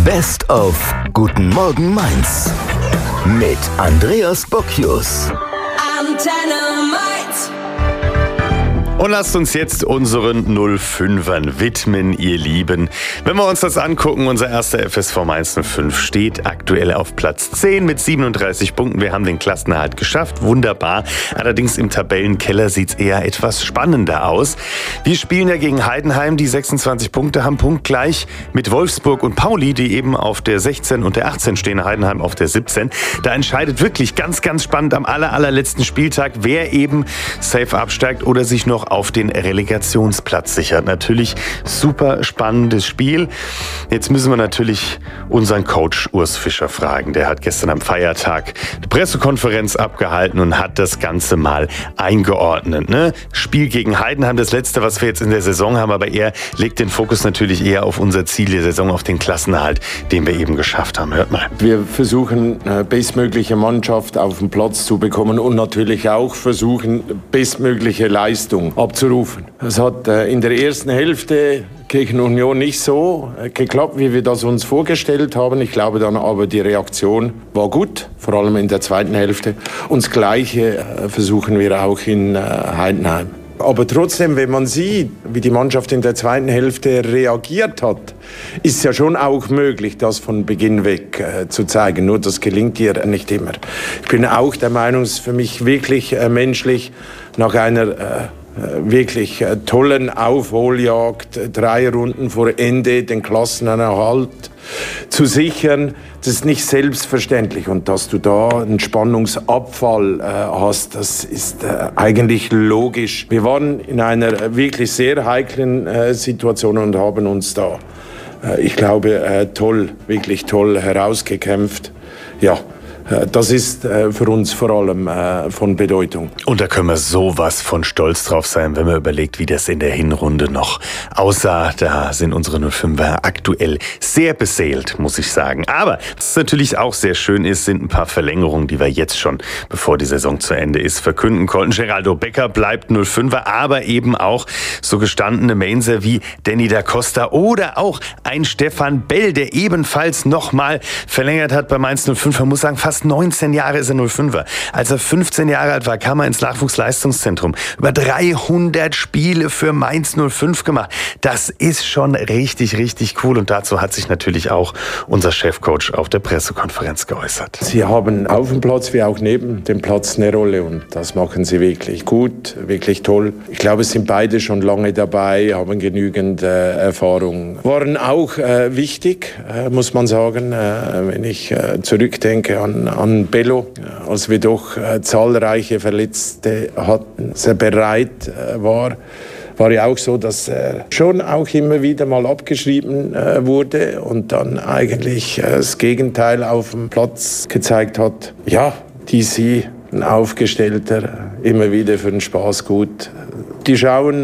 Best of Guten Morgen Mainz mit Andreas Bocchius. Und lasst uns jetzt unseren 05ern widmen, ihr Lieben. Wenn wir uns das angucken, unser erster FSV Mainz 05 steht aktuell auf Platz 10 mit 37 Punkten. Wir haben den Klassenerhalt geschafft, wunderbar. Allerdings im Tabellenkeller sieht es eher etwas spannender aus. Wir spielen ja gegen Heidenheim, die 26 Punkte haben, punktgleich mit Wolfsburg und Pauli, die eben auf der 16 und der 18 stehen, Heidenheim auf der 17. Da entscheidet wirklich ganz, ganz spannend am allerletzten Spieltag, wer eben safe absteigt oder sich noch auf den Relegationsplatz sichert. Natürlich super spannendes Spiel. Jetzt müssen wir natürlich unseren Coach Urs Fischer fragen. Der hat gestern am Feiertag eine Pressekonferenz abgehalten und hat das Ganze mal eingeordnet. Ne? Spiel gegen Heidenheim, das letzte, was wir jetzt in der Saison haben, aber er legt den Fokus natürlich eher auf unser Ziel der Saison, auf den Klassenerhalt, den wir eben geschafft haben. Hört mal. Wir versuchen, bestmögliche Mannschaft auf den Platz zu bekommen und natürlich auch versuchen, bestmögliche Leistung abzurufen. Es hat in der ersten Hälfte gegen Union nicht so geklappt, wie wir das uns vorgestellt haben. Ich glaube dann aber, die Reaktion war gut, vor allem in der zweiten Hälfte. Und das Gleiche versuchen wir auch in Heidenheim. Aber trotzdem, wenn man sieht, wie die Mannschaft in der zweiten Hälfte reagiert hat, ist es ja schon auch möglich, das von Beginn weg zu zeigen. Nur das gelingt ihr nicht immer. Ich bin auch der Meinung, es ist für mich wirklich menschlich, nach einer wirklich tollen Aufholjagd, 3 Runden vor Ende den Klassenerhalt zu sichern. Das ist nicht selbstverständlich. Und dass du da einen Spannungsabfall hast, das ist eigentlich logisch. Wir waren in einer wirklich sehr heiklen Situation und haben uns da, ich glaube, wirklich toll herausgekämpft. Ja. Das ist für uns vor allem von Bedeutung. Und da können wir sowas von stolz drauf sein, wenn man überlegt, wie das in der Hinrunde noch aussah. Da sind unsere 05er aktuell sehr beseelt, muss ich sagen. Aber was natürlich auch sehr schön ist, sind ein paar Verlängerungen, die wir jetzt schon, bevor die Saison zu Ende ist, verkünden konnten. Geraldo Becker bleibt 05er, aber eben auch so gestandene Mainzer wie Danny da Costa oder auch ein Stefan Bell, der ebenfalls nochmal verlängert hat bei Mainz 05. Man muss sagen, fast 19 Jahre ist er 05er. Als er 15 Jahre alt war, kam er ins Nachwuchsleistungszentrum. Über 300 Spiele für Mainz 05 gemacht. Das ist schon richtig, richtig cool. Und dazu hat sich natürlich auch unser Chefcoach auf der Pressekonferenz geäußert. Sie haben auf dem Platz wie auch neben dem Platz eine Rolle. Und das machen sie wirklich gut, wirklich toll. Ich glaube, es sind beide schon lange dabei, haben genügend Erfahrung. Waren auch wichtig, muss man sagen, wenn ich zurückdenke an Bello, als wir doch zahlreiche Verletzte hatten, sehr bereit war ja auch so, dass er schon auch immer wieder mal abgeschrieben wurde und dann eigentlich das Gegenteil auf dem Platz gezeigt hat. Ja, DC, ein Aufgestellter, immer wieder für den Spaß gut. Die schauen